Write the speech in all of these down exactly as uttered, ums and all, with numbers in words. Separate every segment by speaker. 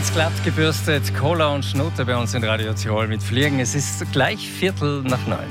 Speaker 1: Ganz glatt gebürstet, Cola und Schnute bei uns in Radio Tirol mit Fliegen. Es ist gleich Viertel nach neun.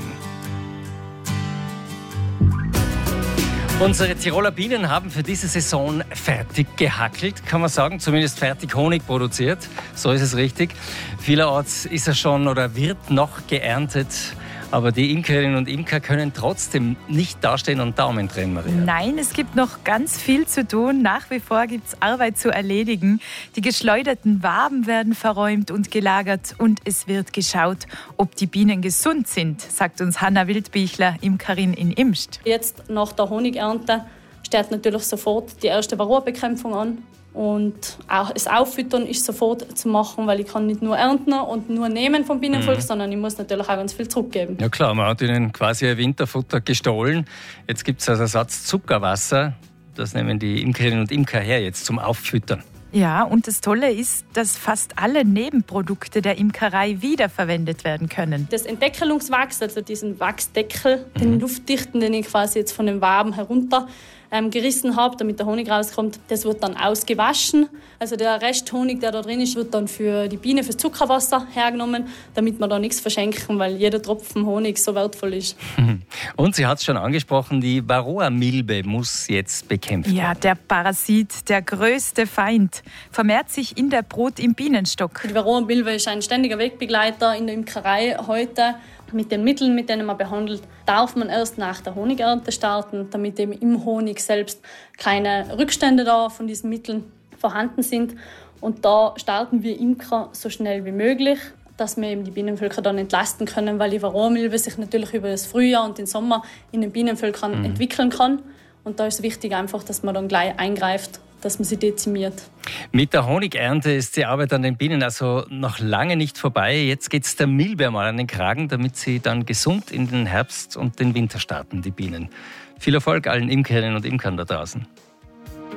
Speaker 1: Unsere Tiroler Bienen haben für diese Saison fertig gehackelt, kann man sagen, zumindest fertig Honig produziert. So ist es richtig. Vielerorts ist er schon oder wird noch geerntet. Aber die Imkerinnen und Imker können trotzdem nicht dastehen und Daumen drehen, Maria.
Speaker 2: Nein, es gibt noch ganz viel zu tun. Nach wie vor gibt es Arbeit zu erledigen. Die geschleuderten Waben werden verräumt und gelagert und es wird geschaut, ob die Bienen gesund sind, sagt uns Hanna Wildbichler, Imkerin in Imst.
Speaker 3: Jetzt nach der Honigernte steht natürlich sofort die erste Varroabekämpfung an. Und auch das Auffüttern ist sofort zu machen, weil ich kann nicht nur ernten und nur nehmen vom Bienenvolk, mhm. sondern ich muss natürlich auch ganz viel zurückgeben.
Speaker 1: Ja klar, man hat ihnen quasi ein Winterfutter gestohlen. Jetzt gibt es als Ersatz Zuckerwasser. Das nehmen die Imkerinnen und Imker her jetzt zum Auffüttern.
Speaker 2: Ja, und das Tolle ist, dass fast alle Nebenprodukte der Imkerei wiederverwendet werden können.
Speaker 3: Das Entdeckelungswachs, also diesen Wachsdeckel, mhm. den luftdichten, den ich quasi jetzt von den Waben herunter ähm, gerissen habe, damit der Honig rauskommt, das wird dann ausgewaschen. Also der Rest Honig, der da drin ist, wird dann für die Biene, fürs Zuckerwasser hergenommen, damit wir da nichts verschenken, weil jeder Tropfen Honig so wertvoll ist.
Speaker 1: Und sie hat es schon angesprochen, die Varroa-Milbe muss jetzt bekämpft werden.
Speaker 2: Ja, der Parasit, der größte Feind, vermehrt sich in der Brut im Bienenstock.
Speaker 3: Die Varroa-Milbe ist ein ständiger Wegbegleiter in der Imkerei heute. Mit den Mitteln, mit denen man behandelt, darf man erst nach der Honigernte starten, damit eben im Honig selbst keine Rückstände da von diesen Mitteln vorhanden sind. Und da starten wir Imker so schnell wie möglich, dass wir eben die Bienenvölker dann entlasten können, weil die Varroa-Milbe sich natürlich über das Frühjahr und den Sommer in den Bienenvölkern mhm. entwickeln kann. Und da ist es wichtig einfach, dass man dann gleich eingreift, dass man sie dezimiert.
Speaker 1: Mit der Honigernte ist die Arbeit an den Bienen also noch lange nicht vorbei. Jetzt geht es der Milbe mal an den Kragen, damit sie dann gesund in den Herbst und den Winter starten, die Bienen. Viel Erfolg allen Imkerinnen und Imkern da draußen.